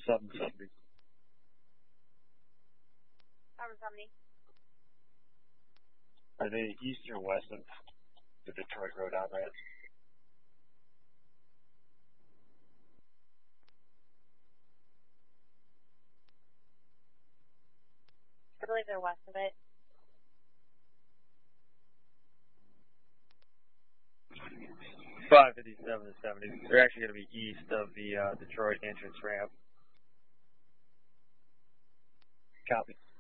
770. Tower 70. Are they east or west of the Detroit Road outlet? I believe they're west of it. .557 to 70. They're actually going to be east of the Detroit entrance ramp. Copy.